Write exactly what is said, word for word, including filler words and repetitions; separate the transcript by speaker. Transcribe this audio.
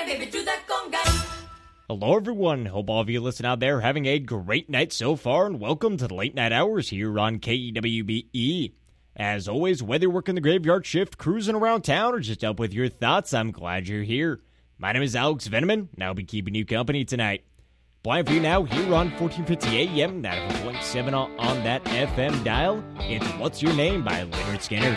Speaker 1: baby, do that conga.
Speaker 2: Hello, everyone. Hope all of you listening out there are having a great night so far, and welcome to the Late Night Hours here on K E W B E. As always, whether you're working the graveyard shift, cruising around town, or just up with your thoughts, I'm glad you're here. My name is Alex Veneman, and I'll be keeping you company tonight. Playing for you now here on fourteen fifty A M, ninety-four point seven on that F M dial. It's What's Your Name by Leonard Skinner.